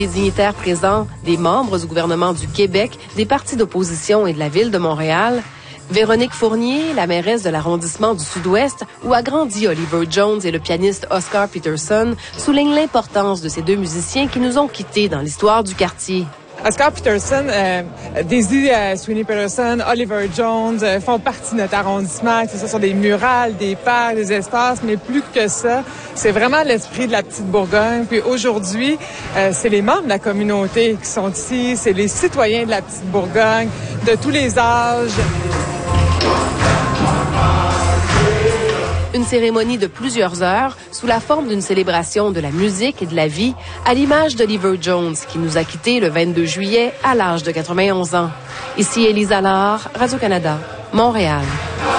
Les dignitaires présents, des membres du gouvernement du Québec, des partis d'opposition et de la Ville de Montréal. Véronique Fournier, la mairesse de l'arrondissement du Sud-Ouest, où a grandi Oliver Jones et le pianiste Oscar Peterson, soulignent l'importance de ces deux musiciens qui nous ont quittés dans l'histoire du quartier. Oscar Peterson, Daisy Sweeney Peterson, Oliver Jones font partie de notre arrondissement, que ce soit des murales, des parcs, des espaces, mais plus que ça, c'est vraiment l'esprit de la petite Bourgogne. Puis aujourd'hui, c'est les membres de la communauté qui sont ici, c'est les citoyens de la petite Bourgogne, de tous les âges. Une cérémonie de plusieurs heures sous la forme d'une célébration de la musique et de la vie à l'image d'Oliver Jones qui nous a quittés le 22 juillet à l'âge de 91 ans. Ici Élise Allard, Radio-Canada, Montréal.